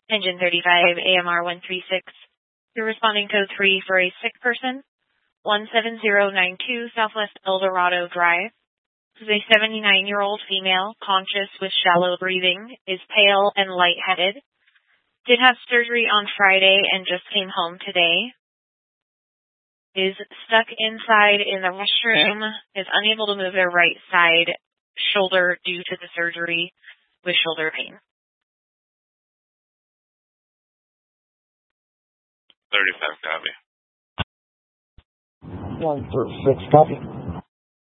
Engine 35, AMR 136. You're responding code 3 for a sick person. 17092 Southwest Eldorado Drive. This is a 79-year-old female, conscious with shallow breathing, is pale and lightheaded. Did have surgery on Friday and just came home today. Is stuck inside in the restroom, is unable to move their right side shoulder due to the surgery with shoulder pain. 35 copy. 136 copy.